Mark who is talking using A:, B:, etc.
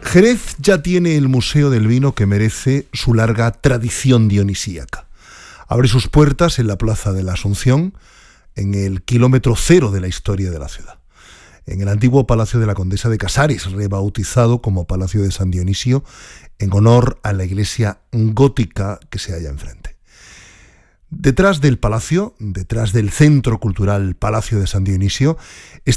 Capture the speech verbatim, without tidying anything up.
A: Jerez ya tiene el Museo del Vino que merece su larga tradición dionisíaca. Abre sus puertas en la Plaza de la Asunción, en el kilómetro cero de la historia de la ciudad, en el antiguo Palacio de la Condesa de Casares, rebautizado como Palacio de San Dionisio, en honor a la iglesia gótica que se halla enfrente. Detrás del palacio, detrás del Centro Cultural Palacio de San Dionisio,